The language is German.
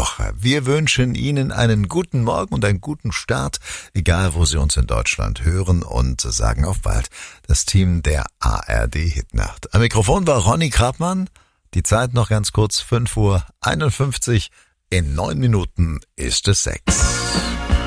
Woche. Wir wünschen Ihnen einen guten Morgen und einen guten Start, egal wo Sie uns in Deutschland hören, und sagen auf bald. Das Team der ARD Hitnacht. Am Mikrofon war Ronny Krabmann. Die Zeit noch ganz kurz, 5:51 Uhr. In 9 Minuten ist es 6.